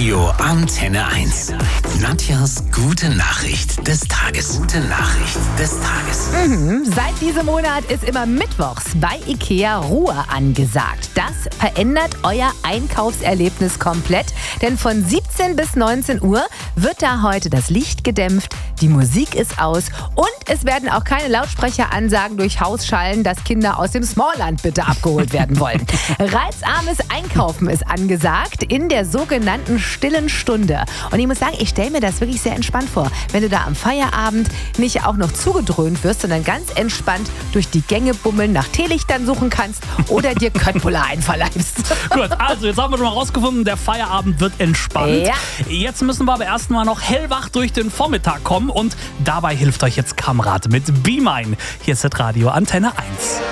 Radio Antenne 1. Nadjas gute Nachricht des Tages. Seit diesem Monat ist immer mittwochs bei IKEA Ruhe angesagt. Das verändert euer Einkaufserlebnis komplett, denn von 17 bis 19 Uhr wird da heute das Licht gedämpft, die Musik ist aus und es werden auch keine Lautsprecheransagen durch Haus schallen, dass Kinder aus dem Smallland bitte abgeholt werden wollen. Reizarmes Einkaufen ist angesagt in der sogenannten stillen Stunde. Und ich muss sagen, ich stelle mir das wirklich sehr entspannt vor, wenn du da am Feierabend nicht auch noch zugedröhnt wirst, sondern ganz entspannt durch die Gänge bummeln, nach Teelichtern suchen kannst oder dir Köttbullar einverleibst. Gut, also jetzt haben wir schon mal rausgefunden, der Feierabend wird entspannt. Ja. Jetzt müssen wir aber erstmal noch hellwach durch den Vormittag kommen und dabei hilft euch jetzt Kamrat mit Be Mine. Hier ist das Radio Antenne 1.